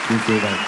Vielen Dank.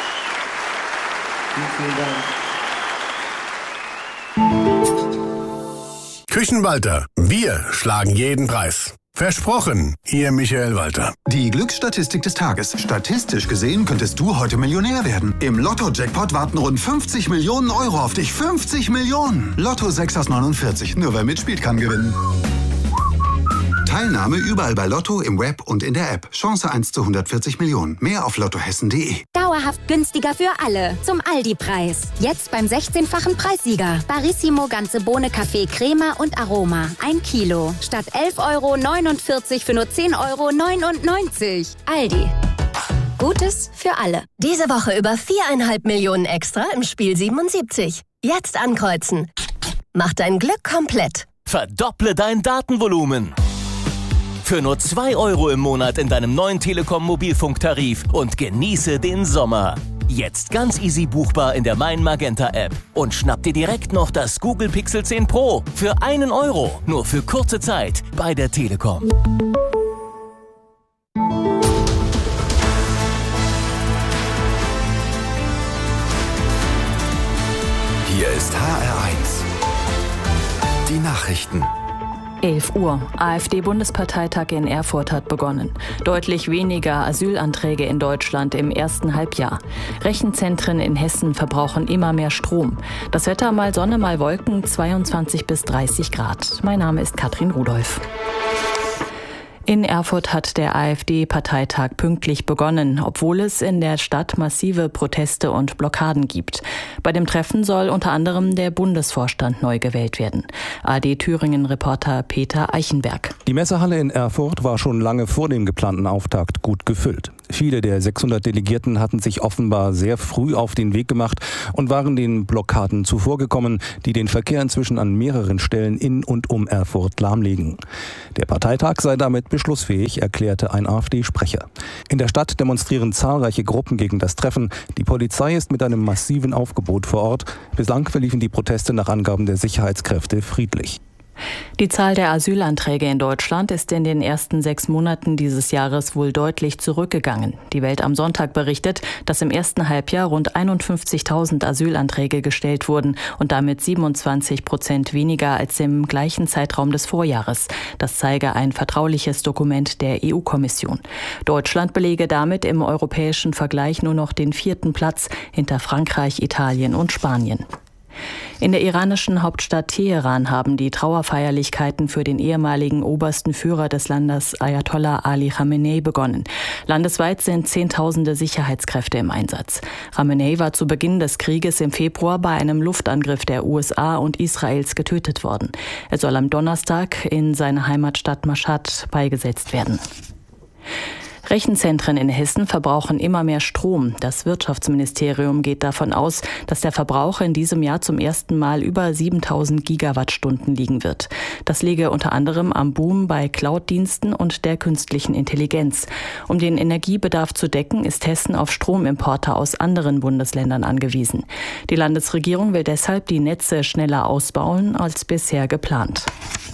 Vielen Dank. Küchenwalter, wir schlagen jeden Preis. Versprochen, Ihr Michael Walter. Die Glücksstatistik des Tages. Statistisch gesehen könntest du heute Millionär werden. Im Lotto-Jackpot warten rund 50 Millionen Euro auf dich. 50 Millionen! Lotto 6 aus 49. Nur wer mitspielt, kann gewinnen. Teilnahme überall bei Lotto, im Web und in der App. Chance 1 zu 140 Millionen. Mehr auf lottohessen.de. Dauerhaft günstiger für alle. Zum Aldi-Preis. Jetzt beim 16-fachen Preissieger. Barissimo ganze Bohne, Kaffee, Crema und Aroma. 1 Kilo. Statt 11,49 € für nur 10,99 €. Aldi. Gutes für alle. Diese Woche über 4,5 Millionen extra im Spiel 77. Jetzt ankreuzen. Mach dein Glück komplett. Verdopple dein Datenvolumen. Für nur 2 € im Monat in deinem neuen Telekom-Mobilfunktarif und genieße den Sommer. Jetzt ganz easy buchbar in der Mein Magenta App. Und schnapp dir direkt noch das Google Pixel 10 Pro für 1 €. Nur für kurze Zeit bei der Telekom. Hier ist HR1. Die Nachrichten. 11 Uhr. AfD-Bundesparteitag in Erfurt hat begonnen. Deutlich weniger Asylanträge in Deutschland im ersten Halbjahr. Rechenzentren in Hessen verbrauchen immer mehr Strom. Das Wetter mal Sonne, mal Wolken, 22 bis 30 Grad. Mein Name ist Katrin Rudolph. In Erfurt hat der AfD-Parteitag pünktlich begonnen, obwohl es in der Stadt massive Proteste und Blockaden gibt. Bei dem Treffen soll unter anderem der Bundesvorstand neu gewählt werden. ARD-Thüringen-Reporter Peter Eichenberg. Die Messehalle in Erfurt war schon lange vor dem geplanten Auftakt gut gefüllt. Viele der 600 Delegierten hatten sich offenbar sehr früh auf den Weg gemacht und waren den Blockaden zuvorgekommen, die den Verkehr inzwischen an mehreren Stellen in und um Erfurt lahmlegen. Der Parteitag sei damit beschlussfähig, erklärte ein AfD-Sprecher. In der Stadt demonstrieren zahlreiche Gruppen gegen das Treffen. Die Polizei ist mit einem massiven Aufgebot vor Ort. Bislang verliefen die Proteste nach Angaben der Sicherheitskräfte friedlich. Die Zahl der Asylanträge in Deutschland ist in den ersten 6 Monaten dieses Jahres wohl deutlich zurückgegangen. Die Welt am Sonntag berichtet, dass im ersten Halbjahr rund 51.000 Asylanträge gestellt wurden und damit 27% weniger als im gleichen Zeitraum des Vorjahres. Das zeige ein vertrauliches Dokument der EU-Kommission. Deutschland belege damit im europäischen Vergleich nur noch den 4. Platz hinter Frankreich, Italien und Spanien. In der iranischen Hauptstadt Teheran haben die Trauerfeierlichkeiten für den ehemaligen obersten Führer des Landes Ayatollah Ali Khamenei begonnen. Landesweit sind Zehntausende Sicherheitskräfte im Einsatz. Khamenei war zu Beginn des Krieges im Februar bei einem Luftangriff der USA und Israels getötet worden. Er soll am Donnerstag in seiner Heimatstadt Mashhad beigesetzt werden. Rechenzentren in Hessen verbrauchen immer mehr Strom. Das Wirtschaftsministerium geht davon aus, dass der Verbrauch in diesem Jahr zum ersten Mal über 7.000 Gigawattstunden liegen wird. Das liege unter anderem am Boom bei Cloud-Diensten und der künstlichen Intelligenz. Um den Energiebedarf zu decken, ist Hessen auf Stromimporte aus anderen Bundesländern angewiesen. Die Landesregierung will deshalb die Netze schneller ausbauen als bisher geplant.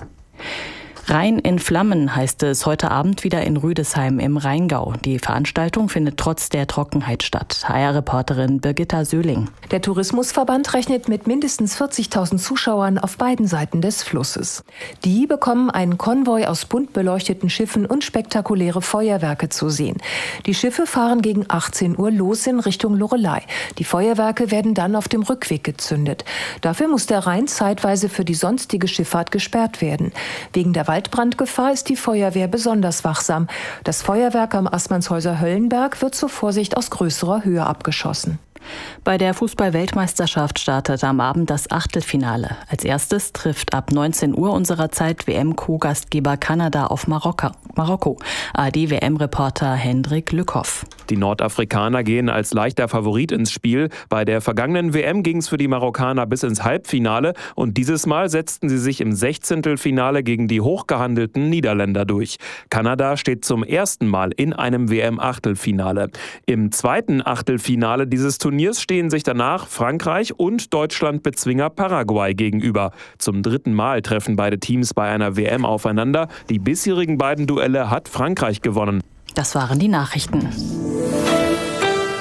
Rhein in Flammen heißt es heute Abend wieder in Rüdesheim im Rheingau. Die Veranstaltung findet trotz der Trockenheit statt. HR-Reporterin Birgitta Söhling. Der Tourismusverband rechnet mit mindestens 40.000 Zuschauern auf beiden Seiten des Flusses. Die bekommen einen Konvoi aus bunt beleuchteten Schiffen und spektakuläre Feuerwerke zu sehen. Die Schiffe fahren gegen 18 Uhr los in Richtung Loreley. Die Feuerwerke werden dann auf dem Rückweg gezündet. Dafür muss der Rhein zeitweise für die sonstige Schifffahrt gesperrt werden. Wegen der Waldbrandgefahr ist die Feuerwehr besonders wachsam. Das Feuerwerk am Assmannshäuser Höllenberg wird zur Vorsicht aus größerer Höhe abgeschossen. Bei der Fußball-Weltmeisterschaft startet am Abend das Achtelfinale. Als erstes trifft ab 19 Uhr unserer Zeit WM-Co-Gastgeber Kanada auf Marokko. ARD-WM-Reporter Hendrik Lückhoff. Die Nordafrikaner gehen als leichter Favorit ins Spiel. Bei der vergangenen WM ging es für die Marokkaner bis ins Halbfinale und dieses Mal setzten sie sich im 16. Finale gegen die hochgehandelten Niederländer durch. Kanada steht zum ersten Mal in einem WM-Achtelfinale. Im zweiten Achtelfinale dieses Turniers stehen sich danach Frankreich und Deutschland-Bezwinger Paraguay gegenüber. Zum 3. Mal treffen beide Teams bei einer WM aufeinander. Die bisherigen beiden Duelle hat Frankreich gewonnen. Das waren die Nachrichten.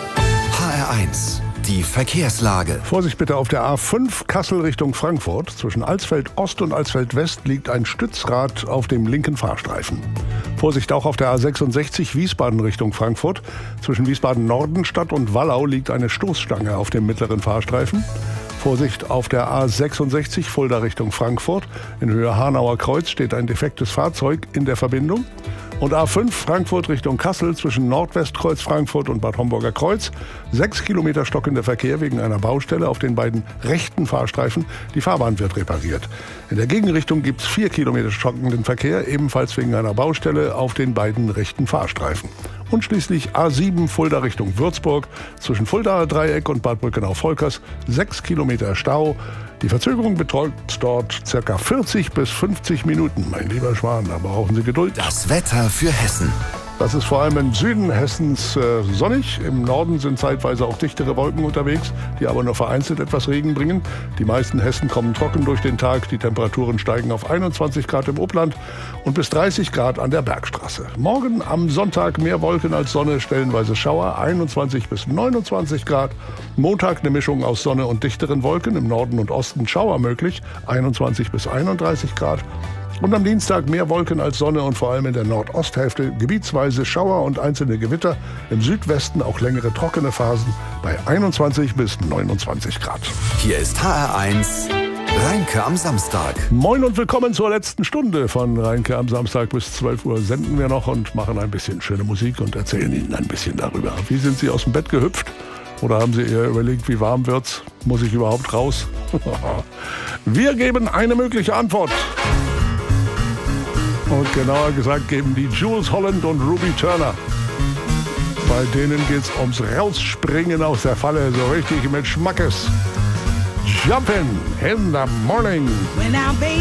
HR1, die Verkehrslage. Vorsicht bitte auf der A5 Kassel Richtung Frankfurt. Zwischen Alsfeld Ost und Alsfeld West liegt ein Stützrad auf dem linken Fahrstreifen. Vorsicht auch auf der A66 Wiesbaden Richtung Frankfurt. Zwischen Wiesbaden-Nordenstadt und Wallau liegt eine Stoßstange auf dem mittleren Fahrstreifen. Vorsicht auf der A66 Fulda Richtung Frankfurt. In Höhe Hanauer Kreuz steht ein defektes Fahrzeug in der Verbindung. Und A5 Frankfurt Richtung Kassel zwischen Nordwestkreuz Frankfurt und Bad Homburger Kreuz. 6 Kilometer stockender Verkehr wegen einer Baustelle auf den beiden rechten Fahrstreifen. Die Fahrbahn wird repariert. In der Gegenrichtung gibt es 4 Kilometer stockenden Verkehr, ebenfalls wegen einer Baustelle auf den beiden rechten Fahrstreifen. Und schließlich A7 Fulda Richtung Würzburg zwischen Fuldaer Dreieck und Bad Brückenau-Volkers. 6 Kilometer Stau. Die Verzögerung beträgt dort ca. 40 bis 50 Minuten. Mein lieber Schwan, da brauchen Sie Geduld. Das Wetter für Hessen. Das ist vor allem im Süden Hessens sonnig. Im Norden sind zeitweise auch dichtere Wolken unterwegs, die aber nur vereinzelt etwas Regen bringen. Die meisten Hessen kommen trocken durch den Tag. Die Temperaturen steigen auf 21 Grad im Upland und bis 30 Grad an der Bergstraße. Morgen am Sonntag mehr Wolken als Sonne, stellenweise Schauer, 21 bis 29 Grad. Montag eine Mischung aus Sonne und dichteren Wolken, im Norden und Osten Schauer möglich, 21 bis 31 Grad. Und am Dienstag mehr Wolken als Sonne und vor allem in der Nordosthälfte gebietsweise Schauer und einzelne Gewitter. Im Südwesten auch längere trockene Phasen bei 21 bis 29 Grad. Hier ist HR1 Rheinke am Samstag. Moin und willkommen zur letzten Stunde von Rheinke am Samstag. Bis 12 Uhr senden wir noch und machen ein bisschen schöne Musik und erzählen Ihnen ein bisschen darüber. Wie sind Sie aus dem Bett gehüpft? Oder haben Sie eher überlegt, wie warm wird's? Muss ich überhaupt raus? Wir geben eine mögliche Antwort. Und genauer gesagt geben die Jules Holland und Ruby Turner. Bei denen geht's ums Rausspringen aus der Falle, so richtig mit Schmackes. Jumpin' in the morning.